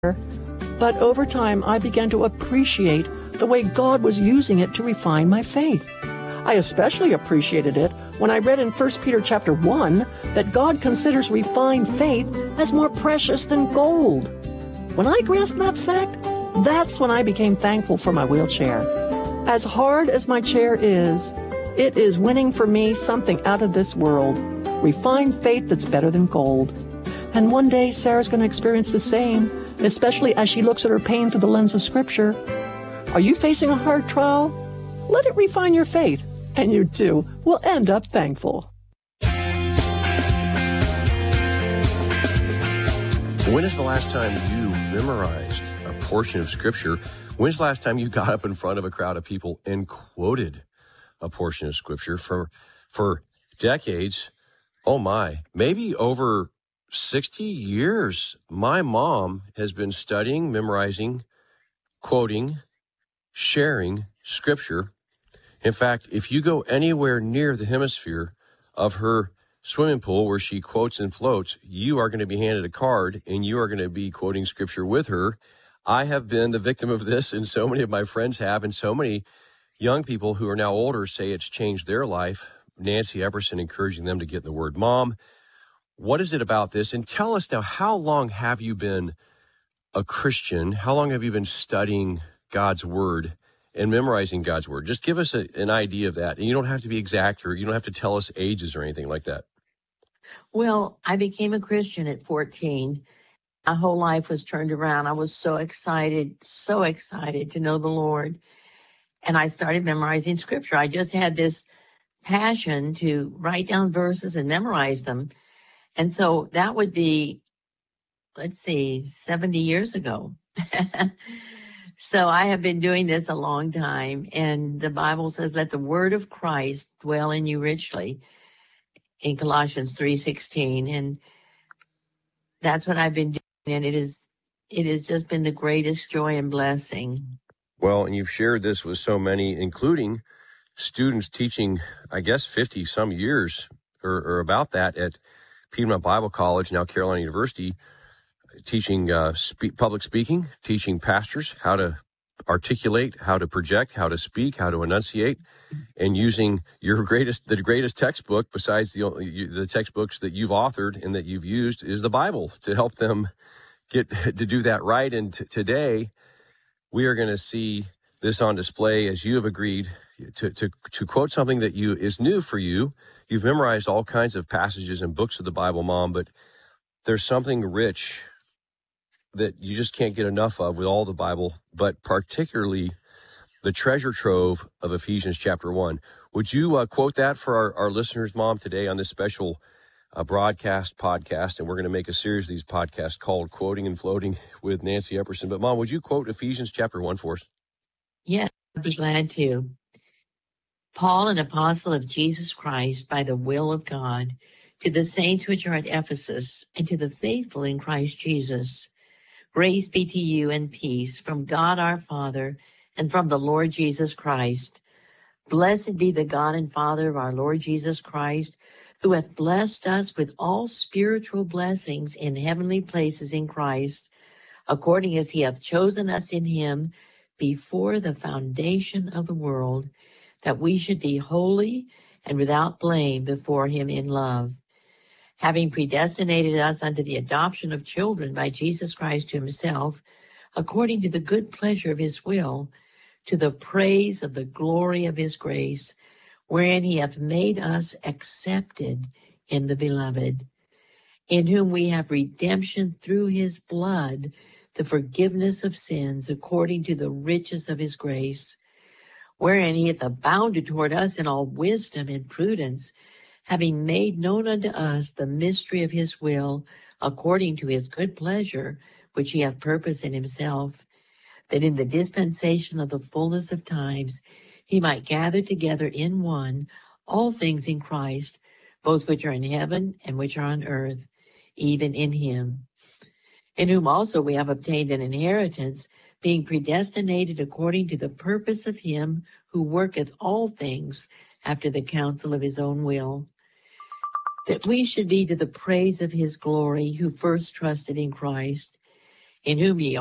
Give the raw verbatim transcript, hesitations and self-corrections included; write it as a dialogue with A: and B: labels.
A: But over time, I began to appreciate the way God was using it to refine my faith. I especially appreciated it when I read in First Peter chapter one that God considers refined faith as more precious than gold. When I grasped that fact, that's when I became thankful for my wheelchair. As hard as my chair is, it is winning for me something out of this world, refined faith that's better than gold. And one day, Sarah's going to experience the same, especially as she looks at her pain through the lens of Scripture. Are you facing a hard trial? Let it refine your faith, and you too will end up thankful.
B: When is the last time you memorized a portion of Scripture? When's the last time you got up in front of a crowd of people and quoted a portion of Scripture? For for decades, oh my, maybe over sixty years, my mom has been studying, memorizing, quoting, sharing Scripture. In fact, if you go anywhere near the hemisphere of her swimming pool where she quotes and floats, you are going to be handed a card and you are going to be quoting Scripture with her. I have been the victim of this, and so many of my friends have, and so many young people who are now older say it's changed their life. Nancy Epperson encouraging them to get in the Word. Mom, what is it about this? And tell us now, how long have you been a Christian? How long have you been studying God's Word and memorizing God's Word? Just give us a, an idea of that. And you don't have to be exact, or you don't have to tell us ages or anything like that.
C: Well, I became a Christian at fourteen. My whole life was turned around. I was so excited, so excited to know the Lord. And I started memorizing Scripture. I just had this passion to write down verses and memorize them. And so that would be, let's see, seventy years ago. So I have been doing this a long time. And the Bible says, let the word of Christ dwell in you richly, in Colossians three sixteen. And that's what I've been doing. And it is, it has just been the greatest joy and blessing.
B: Well, and you've shared this with so many, including students teaching, I guess, fifty some years or, or about that at Piedmont Bible College, now Carolina University, teaching uh, spe- public speaking, teaching pastors how to articulate, how to project, how to speak, how to enunciate, and using your greatest, the greatest textbook besides the the textbooks that you've authored and that you've used is the Bible to help them get to do that right. And t- today we are going to see this on display as you have agreed to, to to quote something that you is new for you. You've memorized all kinds of passages and books of the Bible, Mom, but there's something rich that you just can't get enough of with all the Bible, but particularly the treasure trove of Ephesians chapter one. Would you uh, quote that for our, our listeners, Mom, today on this special uh, broadcast podcast? And we're going to make a series of these podcasts called Quoting and Floating with Nancy Epperson. But Mom, would you quote Ephesians chapter one for us?
C: Yes, I'd be glad to. Paul, an apostle of Jesus Christ by the will of God, to the saints which are at Ephesus, and to the faithful in Christ Jesus, grace be to you and peace from God our Father and from the Lord Jesus Christ. Blessed be the God and Father of our Lord Jesus Christ, who hath blessed us with all spiritual blessings in heavenly places in Christ, according as he hath chosen us in him before the foundation of the world, that we should be holy and without blame before him in love, having predestinated us unto the adoption of children by Jesus Christ to himself, according to the good pleasure of his will, to the praise of the glory of his grace, wherein he hath made us accepted in the beloved, in whom we have redemption through his blood, the forgiveness of sins, according to the riches of his grace, wherein he hath abounded toward us in all wisdom and prudence, having made known unto us the mystery of his will, according to his good pleasure, which he hath purposed in himself, that in the dispensation of the fullness of times he might gather together in one all things in Christ, both which are in heaven and which are on earth, even in him, in whom also we have obtained an inheritance, being predestinated according to the purpose of him who worketh all things after the counsel of his own will, that we should be to the praise of his glory, who first trusted in Christ, in whom ye